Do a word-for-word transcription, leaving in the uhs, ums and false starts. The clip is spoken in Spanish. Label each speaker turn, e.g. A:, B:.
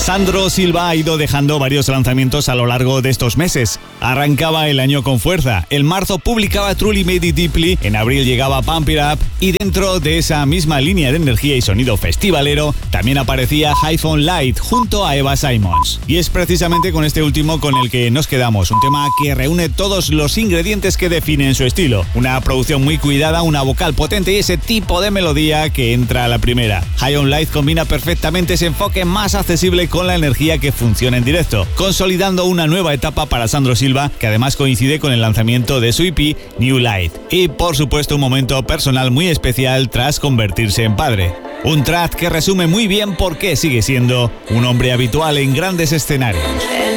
A: Sandro Silva ha ido dejando varios lanzamientos a lo largo de estos meses. Arrancaba el año con fuerza. En marzo publicaba Truly Made It Deeply, en abril llegaba Pump It Up y dentro de esa misma línea de energía y sonido festivalero también aparecía iPhone Light junto a Eva Simons. Y es precisamente con este último con el que nos quedamos, un tema que reúne todos los ingredientes que definen su estilo. Una producción muy cuidada, una vocal potente y ese tipo de melodía que entra a la primera. High on Light combina perfectamente ese enfoque más accesible con la energía que funciona en directo, consolidando una nueva etapa para Sandro Silva, que además coincide con el lanzamiento de su E P New Light. Y por supuesto un momento personal muy especial tras convertirse en padre. Un track que resume muy bien por qué sigue siendo un hombre habitual en grandes escenarios.